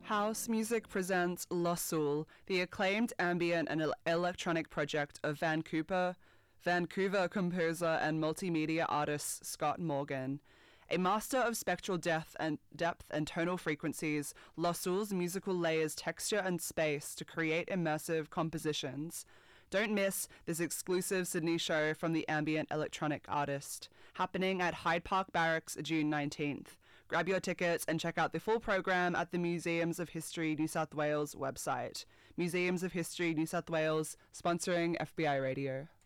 House Music presents La Soul, the acclaimed ambient and electronic project of Vancouver composer and multimedia artist Scott Morgan. A master of spectral depth and tonal frequencies, La Soul's musical layers texture and space to create immersive compositions. Don't miss this exclusive Sydney show from the ambient electronic artist, happening at Hyde Park Barracks June 19th. Grab your tickets and check out the full program at the Museums of History New South Wales website. Museums of History New South Wales, sponsoring FBI Radio.